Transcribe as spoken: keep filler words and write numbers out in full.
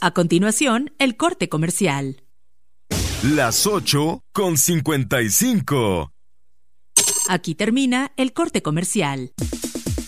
A continuación, el corte comercial. Las ocho con cincuenta y cinco. Aquí termina el corte comercial.